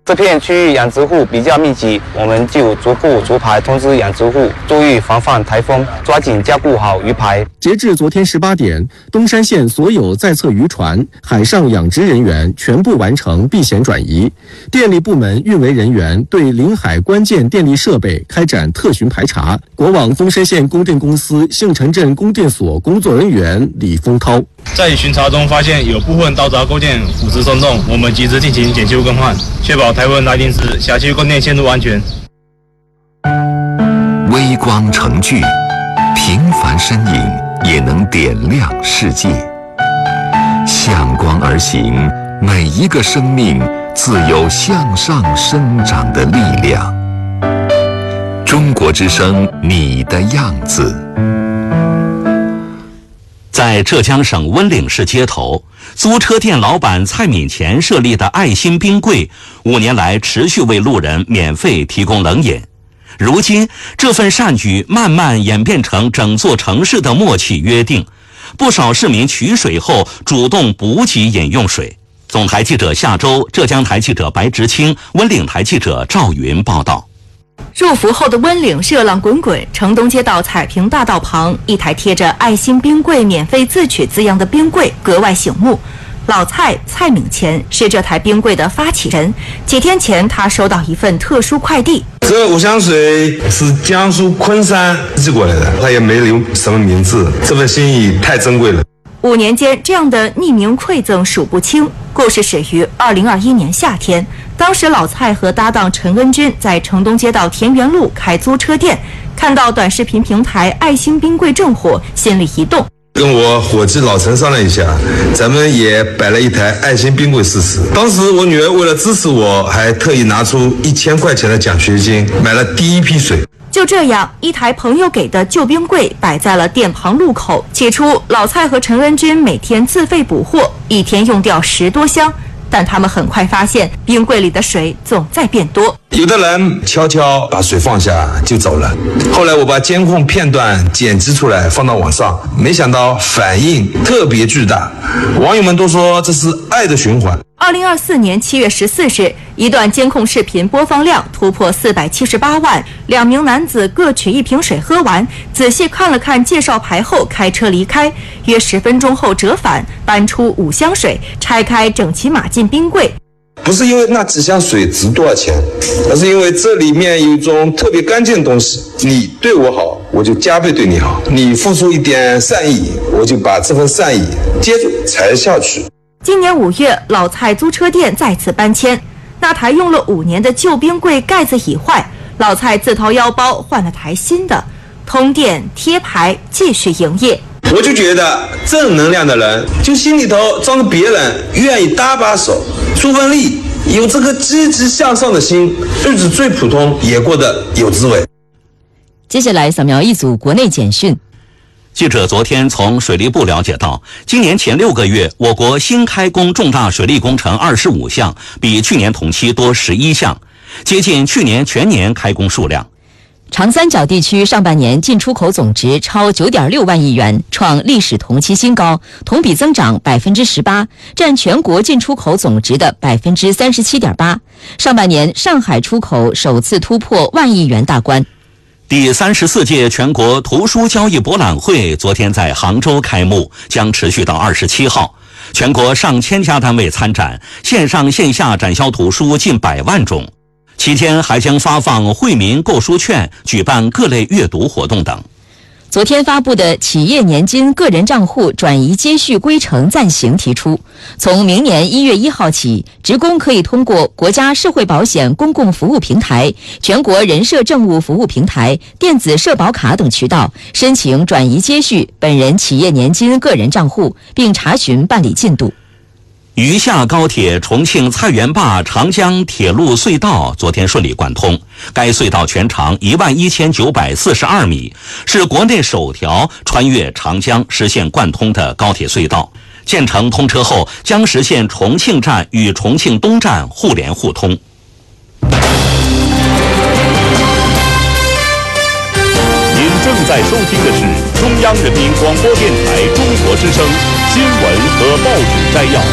这片区域养殖户比较密集，我们就逐户逐排通知养殖户注意防范台风，抓紧加固好鱼排。 截至昨天18点，东山县所有在册渔船、海上养殖人员全部完成避险转移。电力部门运维人员对临海关键电力设备开展特巡排查。国网东山县供电公司杏城镇供电所工作人员李丰涛在巡查中发现有部分道闸构件腐蚀松动，我们及时进行检修更换，确保台风来临时辖区供电线路安全。 微光成炬，平凡身影也能点亮世界。向光而行，每一个生命自有向上生长的力量。中国之声，你的样子。 在浙江省温岭市街头，租车店老板蔡敏前设立的爱心冰柜，5年来持续为路人免费提供冷饮。如今，这份善举慢慢演变成整座城市的默契约定，不少市民取水后主动补给饮用水。总台记者夏周、浙江台记者白直清、温岭台记者赵云报道。 入伏后的温岭热浪滚滚，城东街道彩屏大道旁，一台贴着爱心冰柜免费自取字样的冰柜格外醒目。老蔡敏前是这台冰柜的发起人。几天前，他收到一份特殊快递。 这5箱水是江苏昆山寄过来的，他也没留什么名字，这份心意太珍贵了。 5年间，这样的匿名馈赠数不清。故事始于2021年夏天，当时老蔡和搭档陈恩军在城东街道田园路开租车店，看到短视频平台爱心冰柜正火，心里一动。 跟我伙计老陈商量一下，咱们也摆了一台爱心冰柜试试。当时我女儿为了支持我，还特意拿出1000块钱的奖学金，买了第一批水。 就这样，一台朋友给的旧冰柜摆在了店旁路口。起初，老蔡和陈恩军每天自费补货，一天用掉10多箱。但他们很快发现，冰柜里的水总在变多。 有的人悄悄把水放下就走了。后来我把监控片段剪辑出来放到网上，没想到反应特别巨大，网友们都说这是爱的循环。 2024年7月14日，一段监控视频播放量突破478万，2名男子各取1瓶水喝完，仔细看了看介绍牌后开车离开，约10分钟后折返，搬出5箱水，拆开整齐码进冰柜。 不是因为那几箱水值多少钱，而是因为这里面有一种特别干净的东西，你对我好，我就加倍对你好，你付出一点善意，我就把这份善意接住才下去。 今年5月，老蔡租车店再次搬迁，那台用了5年的旧冰柜盖子已坏，老蔡自掏腰包换了台新的，通电贴牌继续营业。 我就觉得正能量的人，就心里头装着别人愿意搭把手出份力，有这个积极向上的心，日子最普通也过得有滋味。 接下来扫描一组国内简讯。 记者昨天从水利部了解到，今年前6个月，我国新开工重大水利工程25项，比去年同期多11项，接近去年全年开工数量。 长三角地区上半年进出口总值超9.6万亿元，创历史同期新高，同比增长18%，占全国进出口总值的37.8%。上半年上海出口首次突破万亿元大关。 第34届全国图书交易博览会昨天在杭州开幕，将持续到27号。全国上千家单位参展，线上线下展销图书近100万种。期间还将发放惠民购书券，举办各类阅读活动等。 昨天发布的企业年金个人账户转移接续规程暂行提出，从明年1月1号起，职工可以通过国家社会保险公共服务平台、全国人社政务服务平台、电子社保卡等渠道申请转移接续本人企业年金个人账户，并查询办理进度。 余下高铁重庆菜园坝长江铁路隧道昨天顺利贯通，该隧道全长11942米，是国内首条穿越长江实现贯通的高铁隧道。建成通车后，将实现重庆站与重庆东站互联互通。您正在收听的是中央人民广播电台中国之声新闻和报纸摘要。